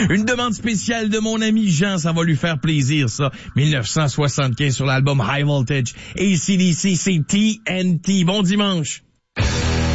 Une demande spéciale de mon ami Jean, ça va lui faire plaisir, ça. 1975 sur l'album High Voltage. AC/DC, c'est TNT. Bon dimanche.